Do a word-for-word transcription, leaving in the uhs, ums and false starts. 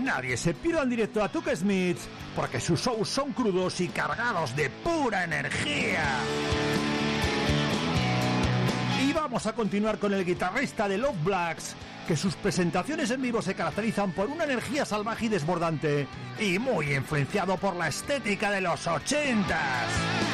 nadie se pierda en directo a Tuke Smith, porque sus shows son crudos y cargados de pura energía. Y vamos a continuar con el guitarrista de Love Blacks, que sus presentaciones en vivo se caracterizan por una energía salvaje y desbordante, y muy influenciado por la estética de los ochentas.